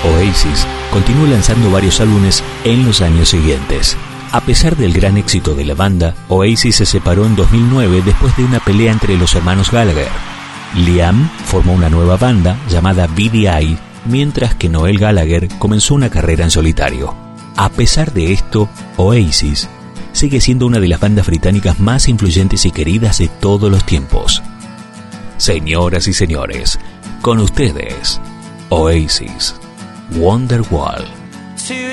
Oasis continuó lanzando varios álbumes en los años siguientes. A pesar del gran éxito de la banda, Oasis se separó en 2009 después de una pelea entre los hermanos Gallagher. Liam formó una nueva banda llamada BDI, mientras que Noel Gallagher comenzó una carrera en solitario. A pesar de esto, Oasis sigue siendo una de las bandas británicas más influyentes y queridas de todos los tiempos. Señoras y señores, con ustedes, Oasis, Wonderwall.